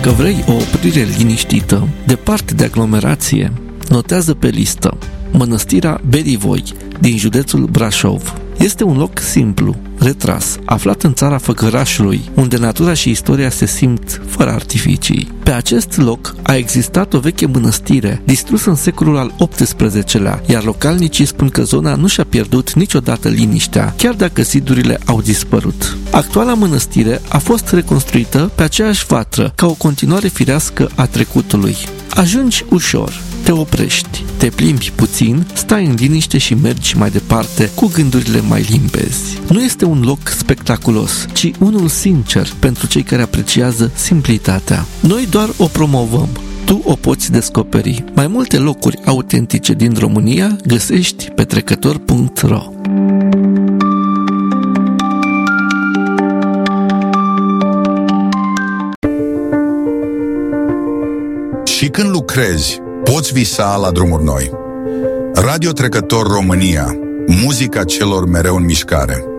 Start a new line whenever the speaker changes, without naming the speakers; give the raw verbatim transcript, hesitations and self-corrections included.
Dacă vrei o oprire liniștită, departe de aglomerație, notează pe listă Mănăstirea Berivoi din județul Brașov. Este un loc simplu, retras, aflat în țara Făcărașului, unde natura și istoria se simt fără artificii. Pe acest loc a existat o veche mănăstire, distrusă în secolul al optsprezecelea, iar localnicii spun că zona nu și-a pierdut niciodată liniștea, chiar dacă zidurile au dispărut. Actuala mănăstire a fost reconstruită pe aceeași vatră, ca o continuare firească a trecutului. Ajungi ușor, te oprești, te plimbi puțin, stai în liniște și mergi mai departe cu gândurile mai limpezi. Nu este un loc spectaculos, ci unul sincer pentru cei care apreciază simplitatea. Noi doar o promovăm. Tu o poți descoperi. Mai multe locuri autentice din România găsești pe trecător punct ro.
Și când lucrezi, poți visa la drumuri noi. Radio Trecător România, muzica celor mereu în mișcare.